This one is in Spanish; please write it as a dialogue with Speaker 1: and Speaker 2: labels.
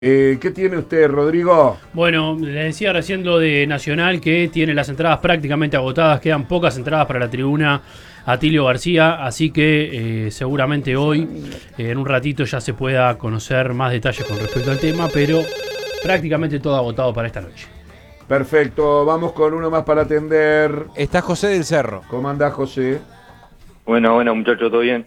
Speaker 1: ¿Qué tiene usted, Rodrigo?
Speaker 2: Bueno, le decía recién lo de Nacional, que tiene las entradas prácticamente agotadas, quedan pocas entradas para la tribuna Atilio García, así que seguramente hoy, en un ratito, ya se pueda conocer más detalles con respecto al tema, pero prácticamente todo agotado para esta noche.
Speaker 1: Perfecto, vamos con uno más para atender.
Speaker 3: Está José del Cerro.
Speaker 1: ¿Cómo andás, José?
Speaker 4: Bueno, muchachos, ¿todo bien?